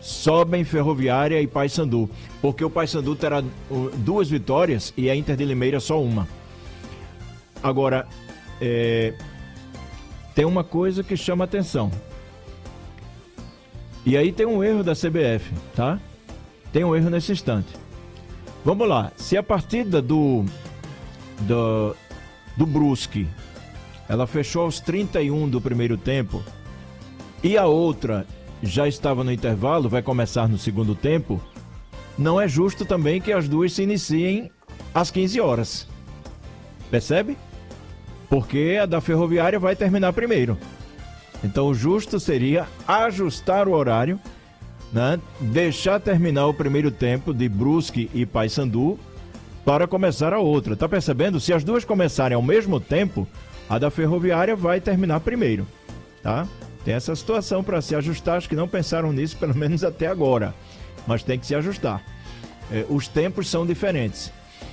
sobem Ferroviária e Paysandu, porque o Paysandu terá 2 vitórias e a Inter de Limeira só uma. Agora, tem uma coisa que chama atenção. E aí tem um erro da CBF, tá? Tem um erro nesse instante. Vamos lá, se a partida do Brusque, ela fechou aos 31 do primeiro tempo, e a outra já estava no intervalo, vai começar no segundo tempo, não é justo também que as duas se iniciem às 15 horas. Percebe? Porque a da Ferroviária vai terminar primeiro. Então o justo seria ajustar o horário, né? Deixar terminar o primeiro tempo de Brusque e Paysandu para começar a outra. Tá percebendo? Se as duas começarem ao mesmo tempo, a da Ferroviária vai terminar primeiro, tá? Tem essa situação para se ajustar, acho que não pensaram nisso, pelo menos até agora, mas tem que se ajustar. Os tempos são diferentes.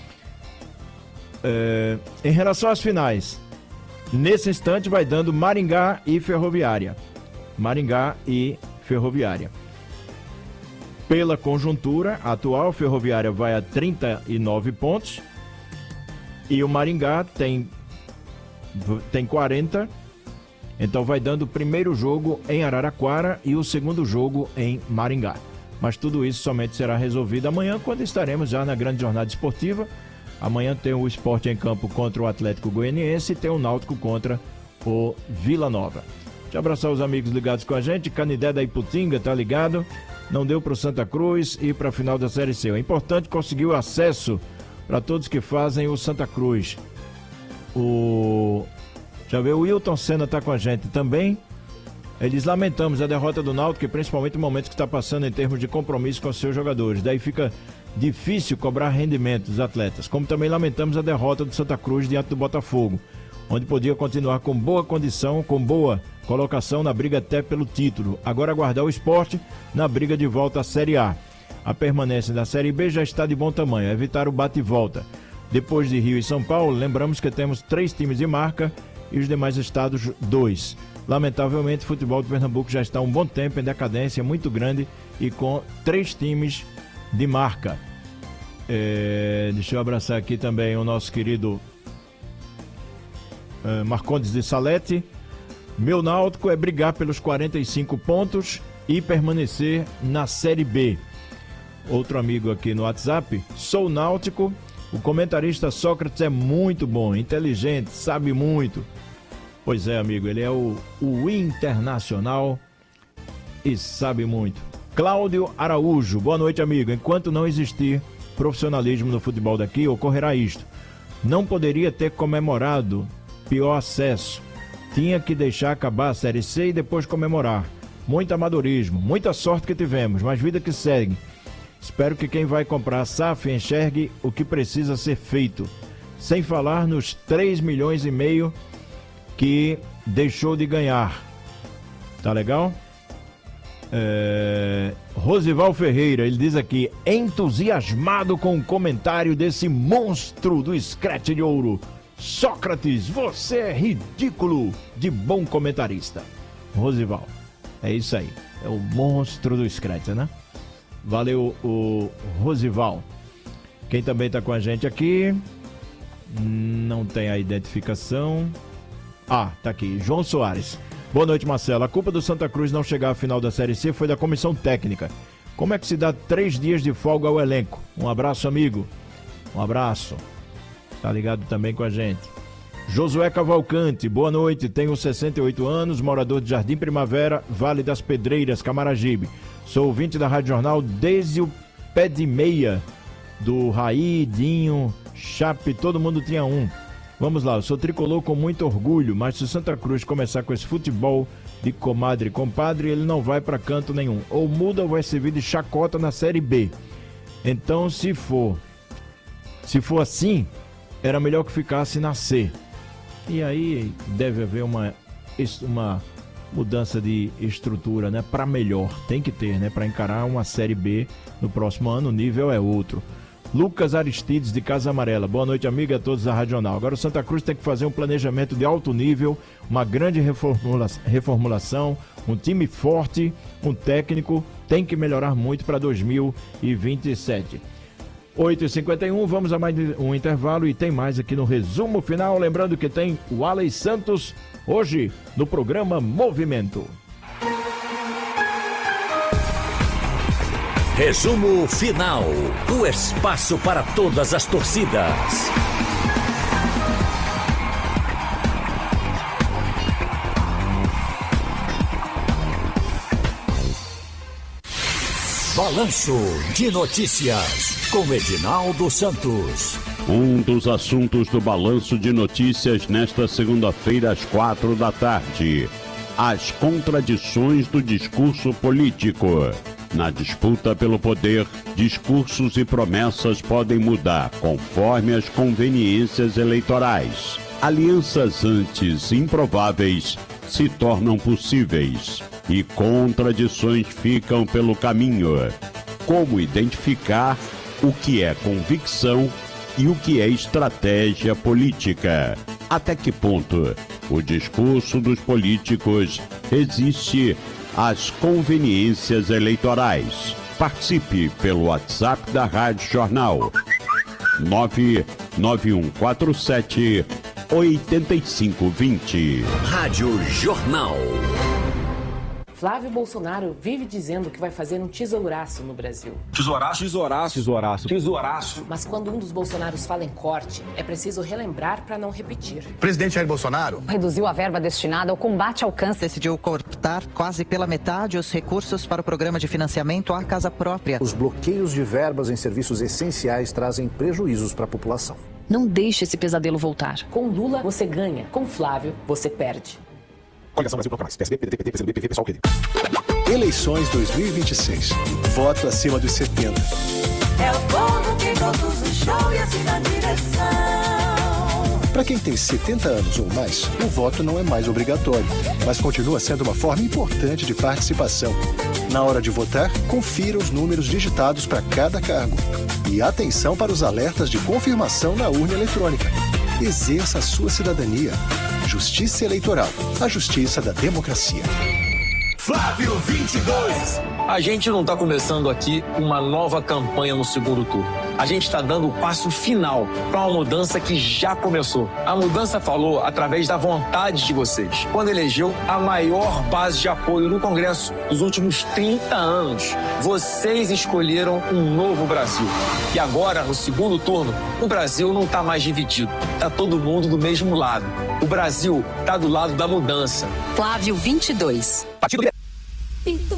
Em relação às finais, nesse instante vai dando Maringá e Ferroviária. Maringá e Ferroviária. Pela conjuntura atual, Ferroviária vai a 39 pontos e o Maringá tem 40. Então vai dando o primeiro jogo em Araraquara e o segundo jogo em Maringá. Mas tudo isso somente será resolvido amanhã, quando estaremos já na grande jornada esportiva. Amanhã tem o Sport em campo contra o Atlético Goianiense e tem o Náutico contra o Vila Nova. Deixa eu abraçar os amigos ligados com a gente. Canidé da Iputinga, tá ligado? Não deu para o Santa Cruz e para a final da Série C. É importante conseguir o acesso para todos que fazem o Santa Cruz. Já vê, o Wilton Senna está com a gente também. Eles lamentamos a derrota do Náutico, principalmente o momento que está passando em termos de compromisso com os seus jogadores. Daí fica difícil cobrar rendimento dos atletas. Como também lamentamos a derrota do Santa Cruz diante do Botafogo, onde podia continuar com boa condição, com boa colocação na briga até pelo título. Agora aguardar o Sport na briga de volta à Série A. A permanência da Série B já está de bom tamanho, evitar o bate e volta. Depois de Rio e São Paulo, lembramos que temos 3 times de marca e os demais estados 2. Lamentavelmente, o futebol de Pernambuco já está há um bom tempo em decadência muito grande e com 3 times de marca. Deixa eu abraçar aqui também o nosso querido Marcondes de Salete. Meu Náutico é brigar pelos 45 pontos e permanecer na Série B. Outro amigo aqui no WhatsApp, sou náutico, o comentarista Sócrates é muito bom, inteligente, sabe muito. Pois é, amigo, ele é o internacional e sabe muito. Cláudio Araújo, boa noite, amigo. Enquanto não existir profissionalismo no futebol daqui, ocorrerá isto. Não poderia ter comemorado pior acesso. Tinha que deixar acabar a Série C e depois comemorar. Muito amadorismo, muita sorte que tivemos, mas vida que segue. Espero que quem vai comprar a SAF enxergue o que precisa ser feito. Sem falar nos 3,5 milhões que deixou de ganhar. Tá legal? Rosival Ferreira, ele diz aqui, entusiasmado com o comentário desse monstro do Scratch de Ouro. Sócrates, você é ridículo de bom comentarista. Rosival, é isso aí, é o monstro do Scratch, né? Valeu, o Rosival. Quem também tá com a gente aqui, não tem a identificação. Tá aqui, João Soares. Boa noite, Marcelo. A culpa do Santa Cruz não chegar à final da Série C foi da comissão técnica. Como é que se dá 3 dias de folga ao elenco? Um abraço, amigo. Um abraço. Tá ligado também com a gente. Josué Cavalcante, boa noite. Tenho 68 anos, morador de Jardim Primavera, Vale das Pedreiras, Camaragibe. Sou ouvinte da Rádio Jornal desde o pé de meia do Raí, Dinho, Chape, todo mundo tinha um. Vamos lá, eu sou tricolor com muito orgulho, mas se o Santa Cruz começar com esse futebol de comadre e compadre, ele não vai pra canto nenhum. Ou muda ou vai servir de chacota na Série B. Então, se for assim, era melhor que ficasse na C. E aí deve haver uma mudança de estrutura, né? Para melhor, tem que ter, né? Para encarar uma Série B no próximo ano, o nível é outro. Lucas Aristides, de Casa Amarela. Boa noite, amiga, a todos da Radional. Agora o Santa Cruz tem que fazer um planejamento de alto nível, uma grande reformulação, um time forte, um técnico, tem que melhorar muito para 2027. 8h51, vamos a mais um intervalo e tem mais aqui no resumo final. Lembrando que tem o Alex Santos hoje no programa Movimento. Resumo final, o espaço para todas as torcidas. Balanço de Notícias, com Edinaldo Santos. Um dos assuntos do Balanço de Notícias nesta segunda-feira às 16h. As contradições do discurso político. Na disputa pelo poder, discursos e promessas podem mudar conforme as conveniências eleitorais. Alianças antes improváveis se tornam possíveis e contradições ficam pelo caminho. Como identificar o que é convicção e o que é estratégia política? Até que ponto o discurso dos políticos resiste às conveniências eleitorais? Participe pelo WhatsApp da Rádio Jornal 99147 8520. Rádio Jornal. Flávio Bolsonaro vive dizendo que vai fazer um tesouraço no Brasil. Tesouraço. Mas quando um dos Bolsonaros fala em corte, é preciso relembrar para não repetir. Presidente Jair Bolsonaro reduziu a verba destinada ao combate ao câncer. Decidiu cortar quase pela metade os recursos para o programa de financiamento à casa própria. Os bloqueios de verbas em serviços essenciais trazem prejuízos para a população. Não deixe esse pesadelo voltar. Com Lula, você ganha. Com Flávio, você perde. Coligação Brasil Proclamais. PSB, PDT, PT, PCdoB, PV, PSOL, PD. Eleições 2026. Voto acima dos 70. É o povo que conduz o show e assim na direção. Para quem tem 70 anos ou mais, o voto não é mais obrigatório, mas continua sendo uma forma importante de participação. Na hora de votar, confira os números digitados para cada cargo. E atenção para os alertas de confirmação na urna eletrônica. Exerça a sua cidadania. Justiça Eleitoral, a justiça da democracia. Flávio 22. A gente não está começando aqui uma nova campanha no segundo turno. A gente está dando o passo final para uma mudança que já começou. A mudança falou através da vontade de vocês, quando elegeu a maior base de apoio no Congresso dos últimos 30 anos. Vocês escolheram um novo Brasil. E agora, no segundo turno, o Brasil não está mais dividido. Está todo mundo do mesmo lado. O Brasil está do lado da mudança. Flávio 22. Partido